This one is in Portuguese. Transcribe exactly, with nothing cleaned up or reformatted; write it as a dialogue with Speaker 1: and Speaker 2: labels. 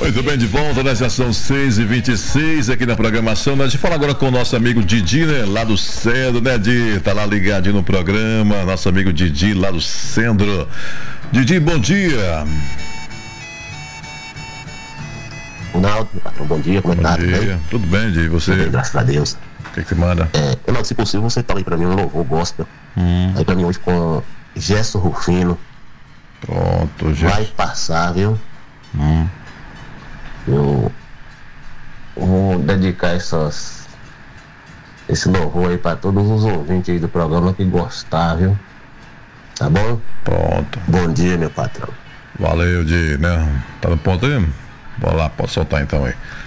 Speaker 1: Muito bem, de volta, né? Já são seis e vinte e seis aqui na programação. Né? A gente fala agora com o nosso amigo Didi, né? Lá do Centro, né, Didi? Tá lá ligadinho no programa. Nosso amigo Didi, lá do Centro. Didi, bom dia.
Speaker 2: Ronaldo, patrão, bom dia, como é que tá?
Speaker 1: Bom dia, tudo bem, Didi? Você?
Speaker 2: Tudo bem, graças a Deus.
Speaker 1: O que que você manda?
Speaker 2: É, Ronaldo, se possível, você tá aí pra mim um louvor gospel.
Speaker 1: Hum.
Speaker 2: Aí pra mim hoje com Gerson Rufino.
Speaker 1: Pronto, já.
Speaker 2: Vai passar, viu?
Speaker 1: Hum.
Speaker 2: Eu vou dedicar essas, esse louvor aí pra todos os ouvintes aí do programa que gostar, viu? Tá bom?
Speaker 1: Pronto.
Speaker 2: Bom dia, meu patrão.
Speaker 1: Valeu, Didi, né? Tá no ponto aí? Bora lá, pode soltar então aí.